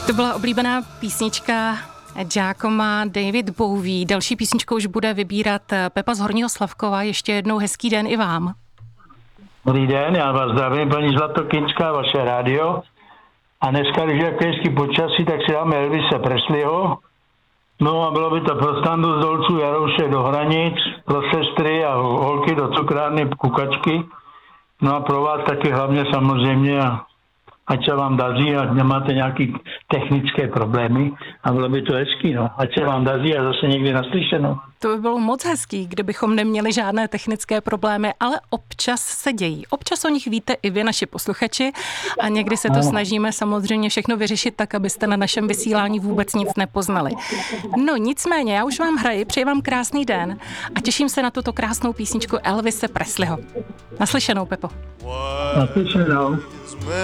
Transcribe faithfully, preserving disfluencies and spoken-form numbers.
To byla oblíbená písnička Giacoma David Bowie. Další písničku už bude vybírat Pepa z Horního Slavkova. Ještě jednou hezký den i vám. Dobrý den, já vás zdravím, paní Zlatokynská, vaše rádio. A dneska, když je hezký počasí, tak si dáme Elvise Presleyho. No a bylo by to pro standu z Dolců Jarouše do Hranic, pro sestry a holky do cukrárny Kukačky. No a pro vás taky hlavně samozřejmě, a ať se vám daří, ať nemáte nějaký technické problémy a bylo by to hezký, no. Ať se vám daří a zase někdy naslyšeno. To by bylo moc hezký, kdybychom neměli žádné technické problémy, ale občas se dějí. Občas o nich víte i vy, naši posluchači, a někdy se to snažíme samozřejmě všechno vyřešit tak, abyste na našem vysílání vůbec nic nepoznali. No nicméně, já už vám hraji, přeji vám krásný den a těším se na tuto krásnou písničku Elvise Presleyho. Naslyšenou, Pepo. Naslyšenou.